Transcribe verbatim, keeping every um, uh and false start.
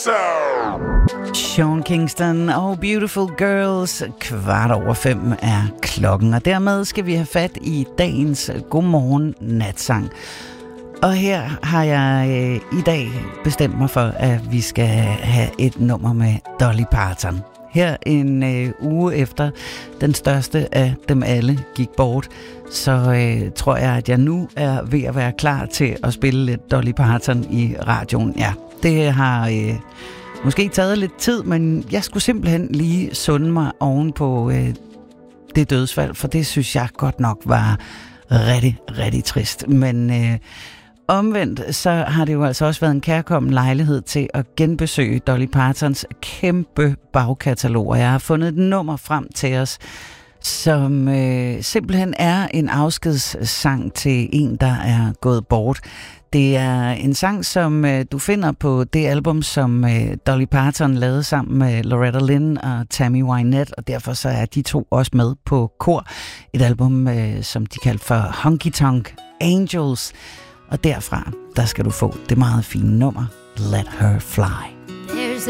Sean Kingston og Beautiful Girls. Kvart over fem er klokken, og dermed skal vi have fat i dagens Godmorgen Natsang. Og her har jeg øh, i dag bestemt mig for, at vi skal have et nummer med Dolly Parton. Her en øh, uge efter den største af dem alle gik bort, så øh, tror jeg, at jeg nu er ved at være klar til at spille lidt Dolly Parton i radioen. Ja, det har øh, måske taget lidt tid, men jeg skulle simpelthen lige sunde mig oven på øh, det dødsfald, for det synes jeg godt nok var rigtig, rigtig trist. Men øh, omvendt, så har det jo altså også været en kærkommen lejlighed til at genbesøge Dolly Partons kæmpe bagkatalog, og jeg har fundet et nummer frem til os, som øh, simpelthen er en afskedssang til en, der er gået bort. Det er en sang, som øh, du finder på det album, som øh, Dolly Parton lavede sammen med Loretta Lynn og Tammy Wynette, og derfor så er de to også med på kor. Et album, øh, som de kaldte for Honky Tonk Angels. Og derfra, der skal du få det meget fine nummer Let Her Fly.